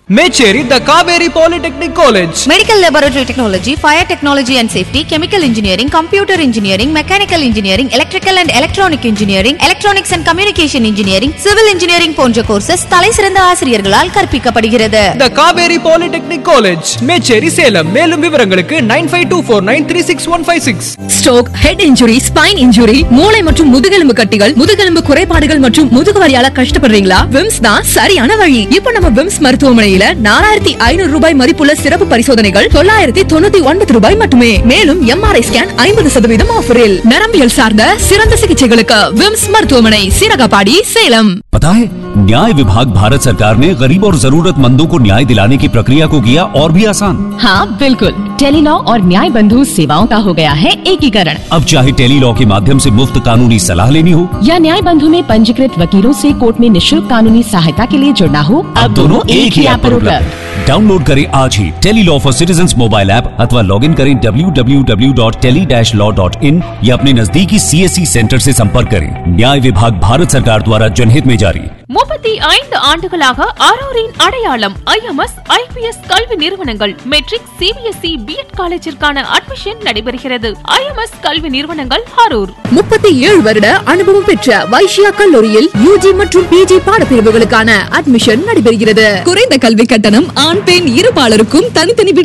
Mecheri, the Kaveri Polytechnic College. Medical Laboratory Technology, Fire Technology and Safety, Chemical Engineering, Computer Engineering, Mechanical Engineering, Electrical and Electronic Engineering, Electronics and Communication Engineering, Civil Engineering போன்ற courses தலைசிறந்த ஆசிரியர்களால் கற்பிக்கப்படுகிறது. The Kaveri Polytechnic College, Mecheri, Salem. மேலும் விவரங்களுக்கு 9524936156. Stroke, head injury, spine injury, மூளை மற்றும் முதுகெலும்பு கட்டிகள், முதுகெலும்பு குறைபாடுகள் மற்றும் முதுகுவலியால கஷ்டப்படுறீங்களா? விம்ஸ் தான் சரியான வழி. இப்போ நம்ம விம்ஸ் மருத்துவமனையில 4500 ரூபாய் மதிப்புள்ள சிறப்பு பரிசோதனைகள் 999 ரூபாய் மட்டுமே. மேலும் MRI ஸ்கேன் 50% ஆஃபரில். நரம்பியல் சார்ந்த சிறந்த சிகிச்சைகளுக்கு விம்ஸ் மருத்துவமனை, சீரகபாடி, சேலம். पता है, न्याय विभाग भारत सरकार ने गरीब और जरूरतमंदों को न्याय दिलाने की प्रक्रिया को किया और भी आसान। हाँ बिल्कुल, टेलीलॉ और न्याय बंधु सेवाओं का हो गया है एकीकरण। अब चाहे टेलीलॉ के माध्यम से मुफ्त कानूनी सलाह लेनी हो या न्याय बंधु में पंजीकृत वकीलों से कोर्ट में निःशुल्क कानूनी सहायता के लिए जुड़ना हो, अब दोनों एक ही ऐप पर उपलब्ध। डाउनलोड करें आज ही Tele-Law for citizens mobile app अथवा लॉग इन करें www.tele-law.in या अपने नजदीकी CSC सेंटर से संपर्क करें। न्याय विभाग भारत सरकार द्वारा जनहित में जारी। 35 ஆண்டுகளாக அரூரின் அடையாளம் IMS IPS கல்வி நிறுவனங்கள். மெட்ரிக், CBSE, BEd காலேஜிற்கான அட்மிஷன் நடைபெறுகிறது. IMS கல்வி நிறுவனங்கள் அரூர். 37 வருட அனுபவம் பெற்ற வைஷ்யா கல்லூரியில் UG மற்றும் PG பாடப்பிரிவுகளுக்கான அட்மிஷன் நடைபெறுகிறது. குறைந்த கல்வி கட்டணம், ஆண் பெண் இருபாலருக்கும் தனித்தனி